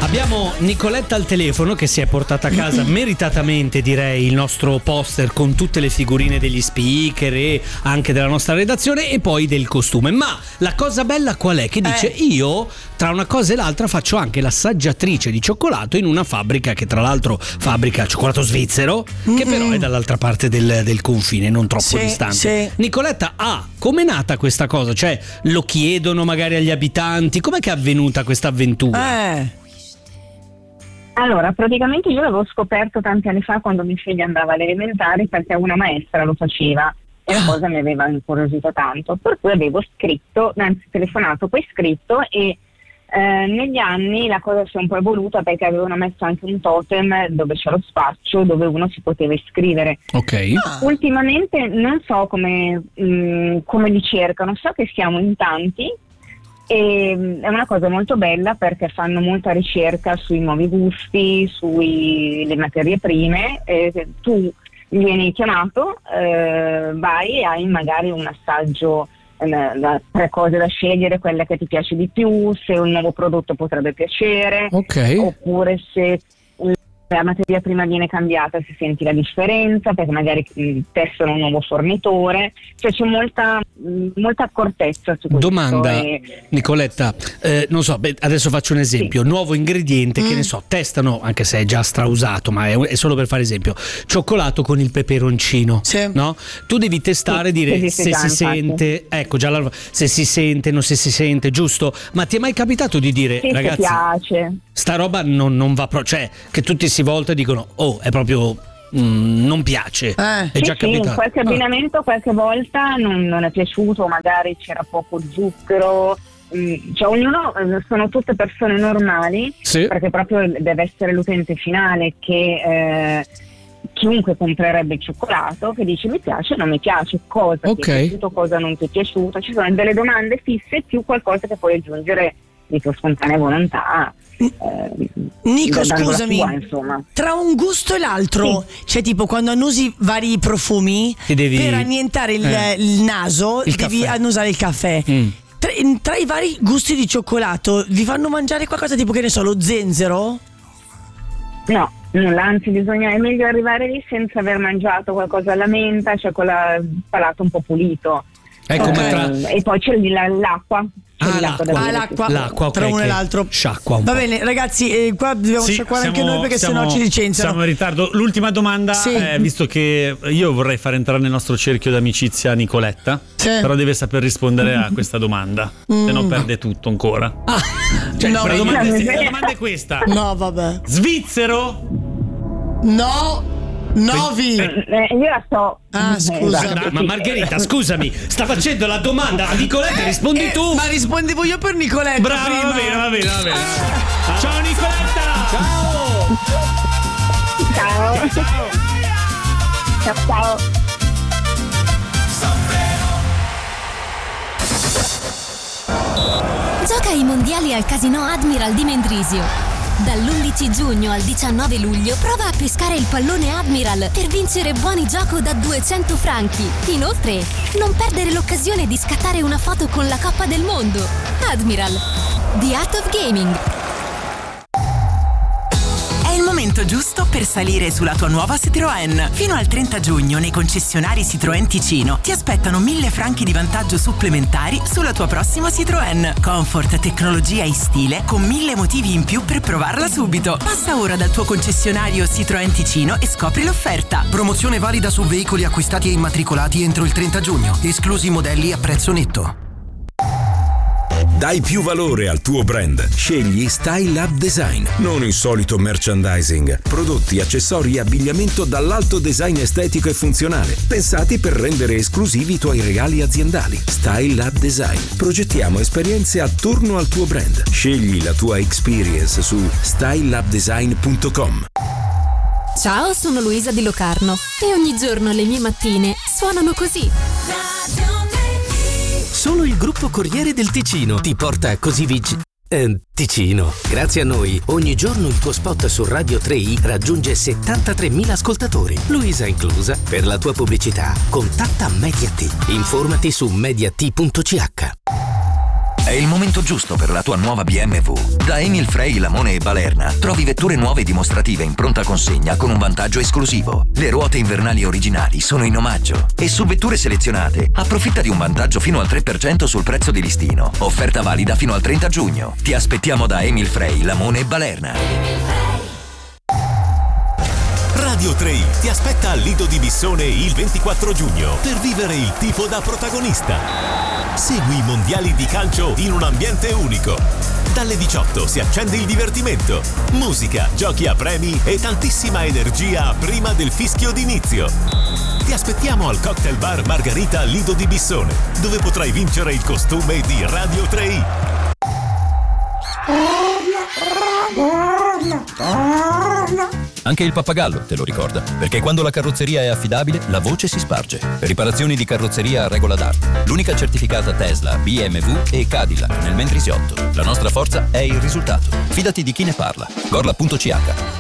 Abbiamo Nicoletta al telefono che si è portata a casa meritatamente, direi, il nostro poster con tutte le figurine degli speaker e anche della nostra redazione e poi del costume. Ma la cosa bella qual è? Che dice io tra una cosa e l'altra faccio anche l'assaggiatrice di cioccolato in una fabbrica che tra l'altro fabbrica cioccolato svizzero, che però è dall'altra parte del confine, non troppo distante. Sì. Nicoletta, com'è nata questa cosa? Cioè, lo chiedono magari agli abitanti? Com'è che è avvenuta questa avventura? Allora, praticamente io l'avevo scoperto tanti anni fa quando mia figlia andava alle elementari, perché una maestra lo faceva e la cosa mi aveva incuriosito tanto, per cui avevo scritto, anzi telefonato, poi scritto e negli anni la cosa si è un po' evoluta perché avevano messo anche un totem dove c'è lo spaccio dove uno si poteva iscrivere. Ok. Ultimamente non so come li cercano, so che siamo in tanti. E è una cosa molto bella perché fanno molta ricerca sui nuovi gusti, sulle materie prime. Tu vieni chiamato, vai e hai magari un assaggio, 3 cose da scegliere, quella che ti piace di più, se un nuovo prodotto potrebbe piacere, oppure se la materia prima viene cambiata, se senti la differenza, perché magari testano un nuovo fornitore, cioè c'è molta accortezza su questo. Domanda, Nicoletta, non so, adesso faccio un esempio, nuovo ingrediente, che ne so, testano, anche se è già strausato, ma è solo per fare esempio, cioccolato con il peperoncino, no? Tu devi testare, dire se si sente, ecco già se si sente, non se si sente, giusto? Ma ti è mai capitato di dire, ragazzi, piace, sta roba non va cioè che tutti si volta e dicono è proprio non piace, è già capitato. Qualche abbinamento qualche volta non è piaciuto, magari c'era poco zucchero, cioè ognuno, sono tutte persone normali, perché proprio deve essere l'utente finale che chiunque comprerebbe il cioccolato, che dice mi piace o non mi piace, cosa ti è piaciuto, cosa non ti è piaciuto. Ci sono delle domande fisse più qualcosa che puoi aggiungere di tua spontanea volontà. Nico, scusami, tra un gusto e l'altro, cioè tipo quando annusi vari profumi per annientare il naso, devi annusare il caffè. Tra i vari gusti di cioccolato vi fanno mangiare qualcosa tipo, che ne so, lo zenzero? No, anzi è meglio arrivare lì senza aver mangiato qualcosa alla menta, cioè con il palato un po' pulito. E poi c'è l'acqua. L'acqua tra uno e l'altro. Sciacqua un Va po'. bene, ragazzi, qua dobbiamo sciacquare anche noi perché sennò ci licenziano. Siamo in ritardo. L'ultima domanda, visto che io vorrei far entrare nel nostro cerchio d'amicizia Nicoletta, però deve saper rispondere a questa domanda, se no perde tutto ancora. La domanda è questa. No, vabbè. Svizzero? No. Novi. Io la so. Scusa. Ma Margherita, scusami, sta facendo la domanda a Nicoletta, rispondi tu. Ma rispondevo io per Nicoletta. Brava, prima. va bene. Ciao Nicoletta. Ciao. Gioca ai mondiali al Casino Admiral di Mendrisio. Dall'11 giugno al 19 luglio prova a pescare il pallone Admiral per vincere buoni gioco da 200 franchi. Inoltre, non perdere l'occasione di scattare una foto con la Coppa del Mondo. Admiral, The Art of Gaming. È il momento giusto per salire sulla tua nuova Citroën. Fino al 30 giugno nei concessionari Citroën Ticino ti aspettano 1.000 franchi di vantaggio supplementari sulla tua prossima Citroën. Comfort, tecnologia e stile con 1.000 motivi in più per provarla subito. Passa ora dal tuo concessionario Citroën Ticino e scopri l'offerta. Promozione valida su veicoli acquistati e immatricolati entro il 30 giugno, esclusi modelli a prezzo netto. Dai più valore al tuo brand. Scegli Style Lab Design. Non il solito merchandising. Prodotti, accessori e abbigliamento dall'alto design estetico e funzionale. Pensati per rendere esclusivi i tuoi regali aziendali. Style Lab Design. Progettiamo esperienze attorno al tuo brand. Scegli la tua experience su stylelabdesign.com. Ciao, sono Luisa Di Locarno e ogni giorno le mie mattine suonano così. Solo il gruppo Corriere del Ticino ti porta così Ticino. Grazie a noi, ogni giorno il tuo spot su Radio 3i raggiunge 73.000 ascoltatori. Luisa inclusa. Per la tua pubblicità, contatta Media T. Informati su mediat.ch. È il momento giusto per la tua nuova BMW. Da Emil Frey, Lamone e Balerna trovi vetture nuove dimostrative in pronta consegna con un vantaggio esclusivo. Le ruote invernali originali sono in omaggio. E su vetture selezionate approfitta di un vantaggio fino al 3% sul prezzo di listino. Offerta valida fino al 30 giugno. Ti aspettiamo da Emil Frey, Lamone e Balerna. Radio 3 ti aspetta al Lido di Bissone il 24 giugno per vivere il tifo da protagonista. Segui i mondiali di calcio in un ambiente unico. Dalle 18 si accende il divertimento, musica, giochi a premi e tantissima energia prima del fischio d'inizio. Ti aspettiamo al Cocktail Bar Margarita Lido di Bissone, dove potrai vincere il costume di Radio 3. Anche il pappagallo te lo ricorda, perché quando la carrozzeria è affidabile, la voce si sparge. Riparazioni di carrozzeria a regola d'arte. L'unica certificata Tesla, BMW e Cadillac nel Mendrisiotto. La nostra forza è il risultato. Fidati di chi ne parla. Gorla.ch.